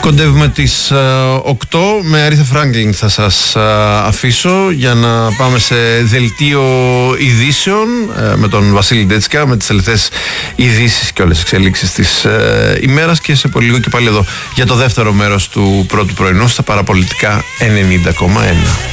Κοντεύουμε τις 8. Με Αρίθα Φράγκλινγκ θα σας αφήσω για να πάμε σε δελτίο ειδήσεων με τον Βασίλη Ντέτσικα, με τις τελευταίες ειδήσεις και όλες τις εξελίξεις της ημέρας, και σε πολύ λίγο και πάλι εδώ για το δεύτερο μέρος του πρώτου πρωινού στα παραπολιτικά 90,1.